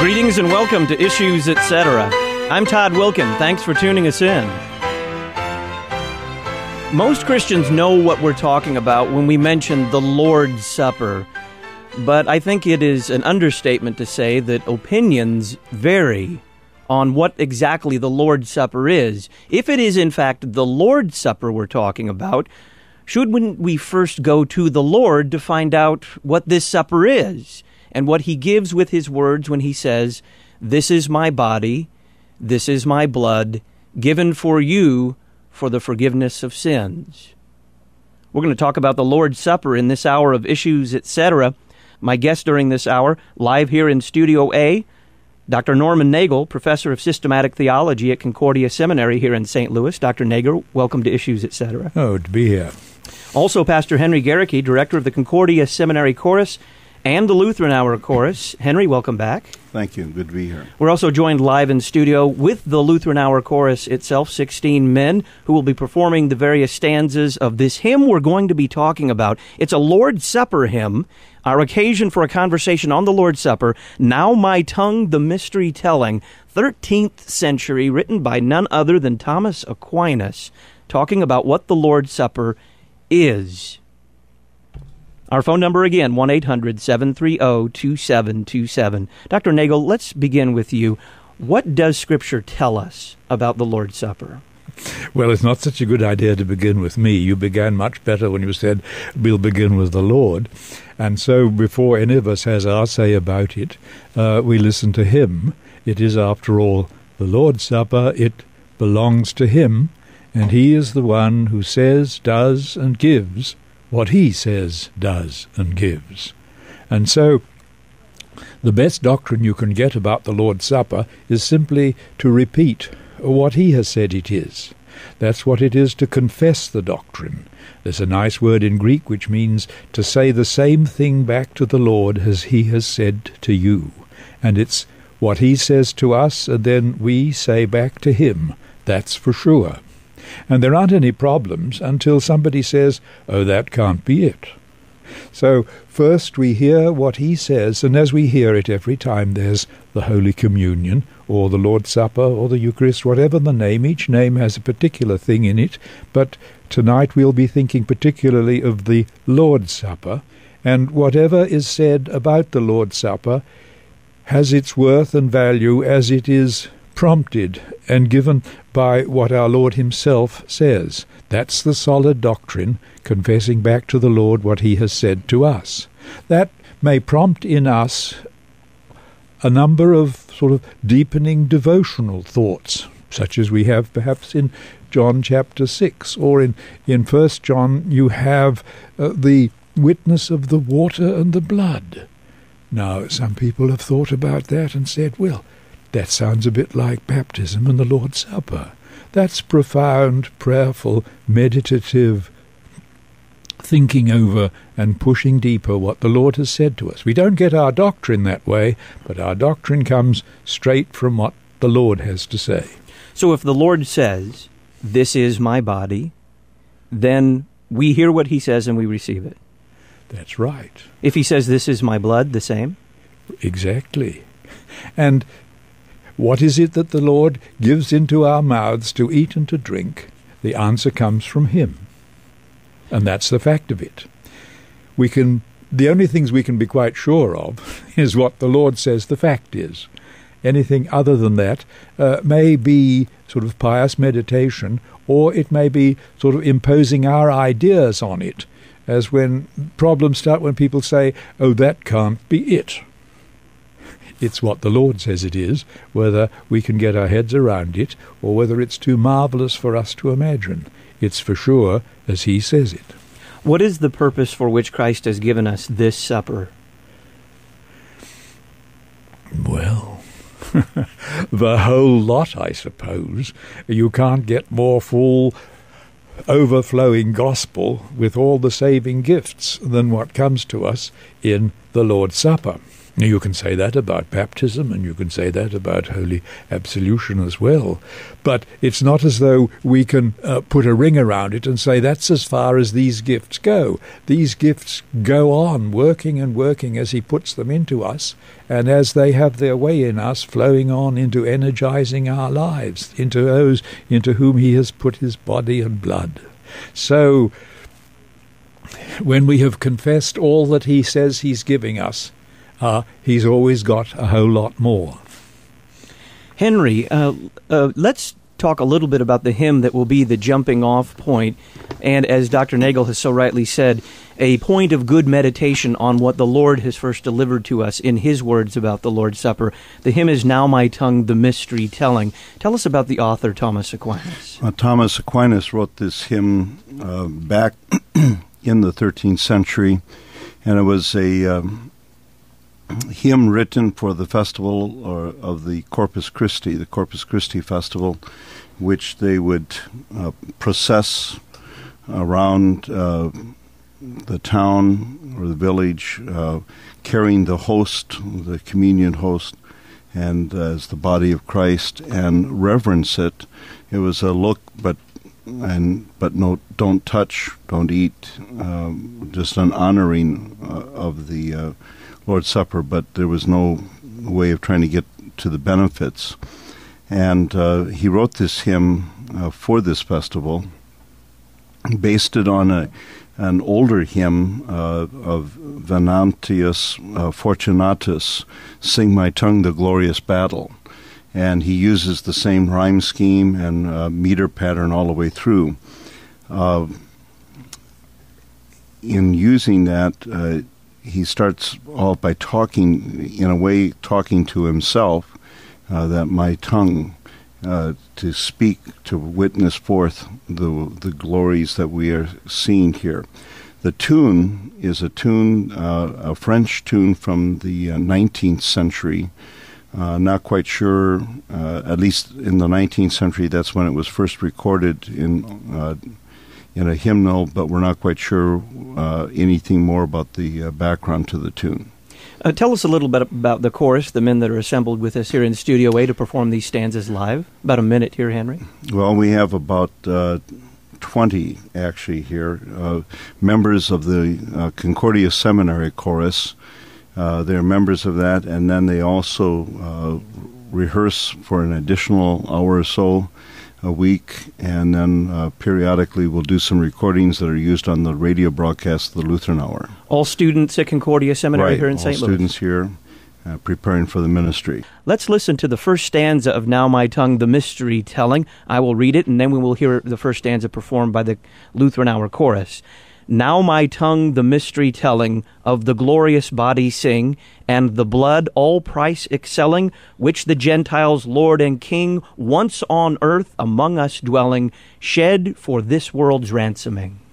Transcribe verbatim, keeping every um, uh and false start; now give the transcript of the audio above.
Greetings and welcome to Issues, et cetera. I'm Todd Wilkin. Thanks for tuning us in. Most Christians know what we're talking about when we mention the Lord's Supper, but I think it is an understatement to say that opinions vary on what exactly the Lord's Supper is. If it is, in fact, the Lord's Supper we're talking about, shouldn't we first go to the Lord to find out what this supper is and what he gives with his words when he says, "This is my body, this is my blood, given for you for the forgiveness of sins"? We're going to talk about the Lord's Supper in this hour of Issues, et cetera. My guest during this hour, live here in Studio A, Doctor Norman Nagel, Professor of Systematic Theology at Concordia Seminary here in Saint Louis. Doctor Nagel, welcome to Issues, et cetera. Oh, to be here. Also, Pastor Henry Garricky, Director of the Concordia Seminary Chorus and the Lutheran Hour Chorus. Henry, welcome back. Thank you. Good to be here. We're also joined live in studio with the Lutheran Hour Chorus itself, sixteen men, who will be performing the various stanzas of this hymn we're going to be talking about. It's a Lord's Supper hymn, our occasion for a conversation on the Lord's Supper, "Now My Tongue the Mystery Telling," thirteenth century, written by none other than Thomas Aquinas, talking about what the Lord's Supper is. Our phone number again, one eight hundred seven three zero two seven two seven. Doctor Nagel, let's begin with you. What does Scripture tell us about the Lord's Supper? Well, it's not such a good idea to begin with me. You began much better when you said, we'll begin with the Lord. And so before any of us has our say about it, uh, we listen to him. It is, after all, the Lord's Supper. It belongs to him, and he is the one who says, does, and gives what he says, does, and gives. And so the best doctrine you can get about the Lord's Supper is simply to repeat what he has said it is. That's what it is to confess the doctrine. There's a nice word in Greek which means to say the same thing back to the Lord as he has said to you. And it's what he says to us, and then we say back to him. That's for sure. And there aren't any problems until somebody says, oh, that can't be it. So first we hear what he says, and as we hear it every time there's the Holy Communion, or the Lord's Supper, or the Eucharist, whatever the name. Each name has a particular thing in it, but tonight we'll be thinking particularly of the Lord's Supper, and whatever is said about the Lord's Supper has its worth and value as it is prompted and given by what our Lord himself says. That's the solid doctrine, confessing back to the Lord what he has said to us. That may prompt in us a number of sort of deepening devotional thoughts, such as we have perhaps in John chapter six, or in, in First John you have uh, the witness of the water and the blood. Now, some people have thought about that and said, well, that sounds a bit like baptism and the Lord's Supper. That's profound, prayerful, meditative thinking over and pushing deeper what the Lord has said to us. We don't get our doctrine that way, but our doctrine comes straight from what the Lord has to say. So if the Lord says, "This is my body," then we hear what he says and we receive it. That's right. If he says, "This is my blood," the same? Exactly. And what is it that the Lord gives into our mouths to eat and to drink? The answer comes from him. And that's the fact of it. We can, the only things we can be quite sure of is what the Lord says the fact is. Anything other than that uh, may be sort of pious meditation, or it may be sort of imposing our ideas on it, as when problems start when people say, oh, that can't be it. It's what the Lord says it is, whether we can get our heads around it, or whether it's too marvelous for us to imagine. It's for sure as he says it. What is the purpose for which Christ has given us this supper? Well, the whole lot, I suppose. You can't get more full, overflowing gospel with all the saving gifts than what comes to us in the Lord's Supper. Now, you can say that about baptism, and you can say that about holy absolution as well. But it's not as though we can uh, put a ring around it and say that's as far as these gifts go. These gifts go on working and working as he puts them into us, and as they have their way in us, flowing on into energizing our lives, into those into whom he has put his body and blood. So, when we have confessed all that he says he's giving us, Uh, he's always got a whole lot more. Henry, uh, uh, let's talk a little bit about the hymn that will be the jumping-off point, and as Doctor Nagel has so rightly said, a point of good meditation on what the Lord has first delivered to us in his words about the Lord's Supper. The hymn is Now My Tongue the Mystery Telling. Tell us about the author, Thomas Aquinas. Uh, Thomas Aquinas wrote this hymn uh, back in the thirteenth century, and it was a... Um, hymn written for the festival or of the Corpus Christi, the Corpus Christi festival, which they would uh, process around uh, the town or the village, uh, carrying the host, the communion host, and uh, as the body of Christ, and reverence it. It was a look, but and but no, don't touch, don't eat, um, just an honoring uh, of the Uh, Lord's Supper, but there was no way of trying to get to the benefits. And uh, he wrote this hymn uh, for this festival, based it on a, an older hymn uh, of Venantius uh, Fortunatus, Sing My Tongue the Glorious Battle. And he uses the same rhyme scheme and uh, meter pattern all the way through. Uh, in using that, uh, he starts off by talking, in a way, talking to himself, uh, that my tongue, uh, to speak, to witness forth the the glories that we are seeing here. The tune is a tune, uh, a French tune from the uh, nineteenth century. Uh, not quite sure, uh, at least in the nineteenth century, that's when it was first recorded in uh, in a hymnal, but we're not quite sure uh, anything more about the uh, background to the tune. Uh, tell us a little bit about the chorus, the men that are assembled with us here in Studio A to perform these stanzas live. About a minute here, Henry. Well, we have about uh, twenty, actually, here, uh, members of the uh, Concordia Seminary Chorus. Uh, they're members of that, and then they also uh, rehearse for an additional hour or so a week, and then uh, periodically we'll do some recordings that are used on the radio broadcast of the Lutheran Hour. All students at Concordia Seminary right, here in Saint Louis. All students here uh, preparing for the ministry. Let's listen to the first stanza of Now My Tongue, the Mystery Telling. I will read it, and then we will hear the first stanza performed by the Lutheran Hour Chorus. Now my tongue the mystery telling, of the glorious body sing, and the blood all price excelling, which the Gentiles' Lord and King, once on earth among us dwelling, shed for this world's ransoming.